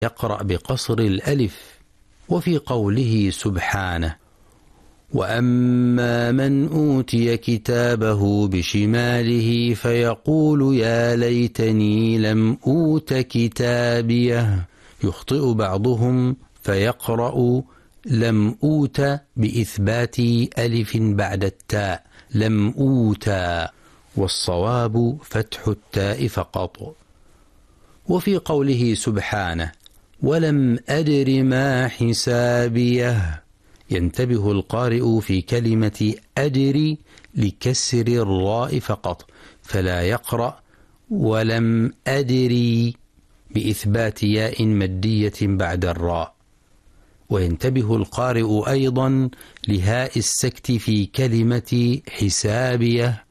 يقرأ بقصر الألف. وفي قوله سبحانه: وأما من أوتي كتابه بشماله فيقول يا ليتني لم أوت كتابيه، يخطئ بعضهم فيقرأ لم أوت بإثبات ألف بعد التاء، لم أوتى، والصواب فتح التاء فقط. وفي قوله سبحانه: ولم أدر ما حسابيه، ينتبه القارئ في كلمة أدري لكسر الراء فقط، فلا يقرأ ولم أدري بإثبات ياء مدية بعد الراء. وينتبه القارئ أيضا لهاء السكت في كلمة حسابية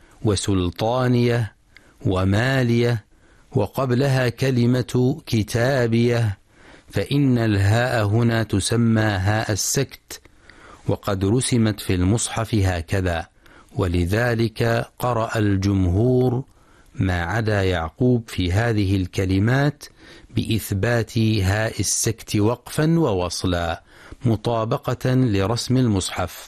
وسلطانية ومالية، وقبلها كلمة كتابية، فإن الهاء هنا تسمى هاء السكت، وقد رسمت في المصحف هكذا، ولذلك قرأ الجمهور ما عدا يعقوب في هذه الكلمات بإثبات هاء السكت وقفا ووصلا مطابقة لرسم المصحف.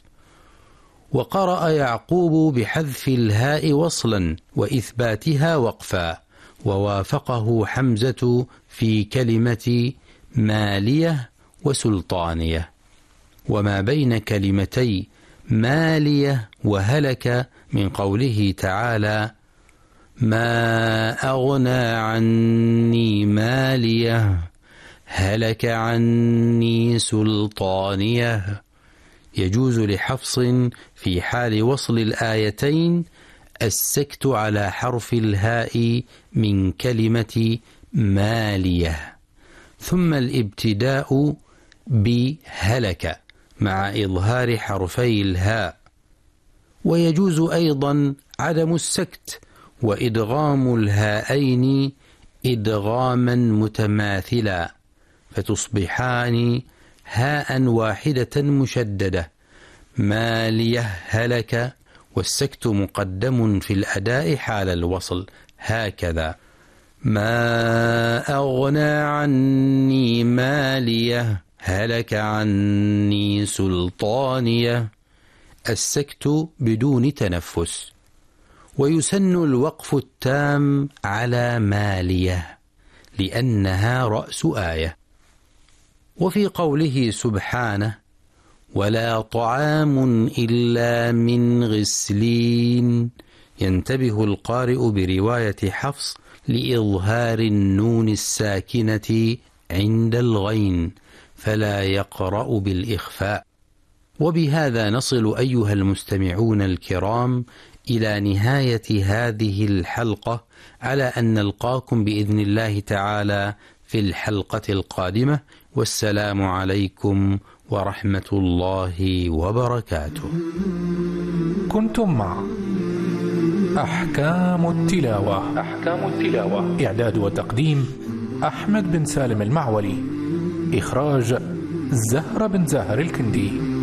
وقرأ يعقوب بحذف الهاء وصلا وإثباتها وقفا، ووافقه حمزة في كلمة مالية وسلطانية. وما بين كلمتي مالية وهلك من قوله تعالى: ما أغنى عني مالية هلك عني سلطانية، يجوز لحفص في حال وصل الآيتين السكت على حرف الهاء من كلمة مالية، ثم الابتداء بهلك مع إظهار حرفي الهاء. ويجوز أيضا عدم السكت وإدغام الهاءين إدغاما متماثلا، فتصبحان هاء واحدة مشددة، مالية هلك، والسكت مقدم في الأداء حال الوصل، هكذا: ما أغنى عني مالية هلك عني سلطانية، السكت بدون تنفس. ويسن الوقف التام على مالية لأنها رأس آية. وفي قوله سبحانه: ولا طعام إلا من غسلين، ينتبه القارئ برواية حفص لإظهار النون الساكنة عند الغين، فلا يقرأ بالإخفاء. وبهذا نصل أيها المستمعون الكرام إلى نهاية هذه الحلقة، على أن نلقاكم بإذن الله تعالى في الحلقة القادمة، والسلام عليكم ورحمة الله وبركاته. كنتم مع أحكام التلاوة. إعداد وتقديم أحمد بن سالم المعولي. إخراج زهرة بن زاهر الكندي.